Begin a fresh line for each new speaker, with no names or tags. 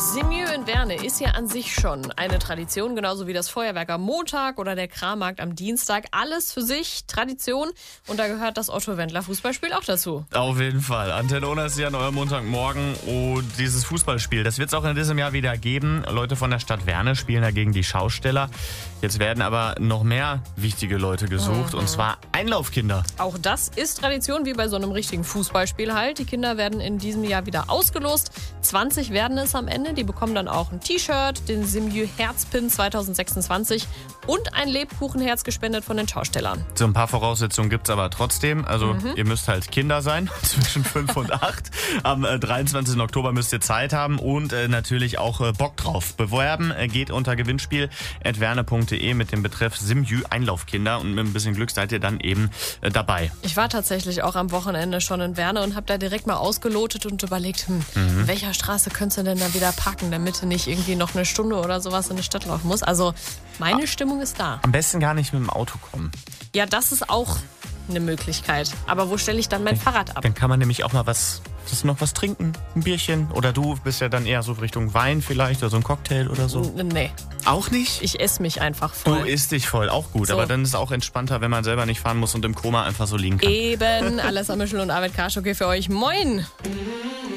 Simjö in Werne ist ja an sich schon eine Tradition, genauso wie das Feuerwerk am Montag oder der Krammarkt am Dienstag. Alles für sich Tradition und da gehört das Otto-Wendler-Fußballspiel auch dazu.
Auf jeden Fall. Antenne Unna ist ja an eurem Montagmorgen und dieses Fußballspiel, das wird es auch in diesem Jahr wieder geben. Leute von der Stadt Werne spielen dagegen die Schausteller. Jetzt werden aber noch mehr wichtige Leute gesucht und zwar Einlaufkinder.
Auch das ist Tradition, wie bei so einem richtigen Fußballspiel halt. Die Kinder werden in diesem Jahr wieder ausgelost. 20 werden es am Ende. Die bekommen dann auch ein T-Shirt, den Simjö Herzpin 2026 und ein Lebkuchenherz gespendet von den Schaustellern.
So ein paar Voraussetzungen gibt es aber trotzdem. Also ihr müsst halt Kinder sein, zwischen 5 und 8. Am 23. Oktober müsst ihr Zeit haben und natürlich auch Bock drauf. Bewerben geht unter gewinnspiel@werne.de mit dem Betreff Simjö Einlaufkinder und mit ein bisschen Glück seid ihr dann eben dabei.
Ich war tatsächlich auch am Wochenende schon in Werne und habe da direkt mal ausgelotet und überlegt, in welcher Straße könntest du denn da wieder parken, damit du nicht irgendwie noch eine Stunde oder sowas in die Stadt laufen musst. Also meine Stimmung ist da.
Am besten gar nicht mit dem Auto kommen.
Ja, das ist auch eine Möglichkeit. Aber wo stelle ich dann mein Fahrrad ab?
Dann kann man nämlich auch mal was trinken, ein Bierchen. Oder du bist ja dann eher so Richtung Wein vielleicht oder so ein Cocktail oder so.
Nee,
Auch nicht?
ich esse mich einfach
Du
voll.
isst dich voll, auch gut.
So.
Aber dann ist es auch entspannter, wenn man selber nicht fahren muss und im Koma einfach so liegen kann.
Eben, Alessa Mischel und Arvid Karschuk hier für euch. Moin!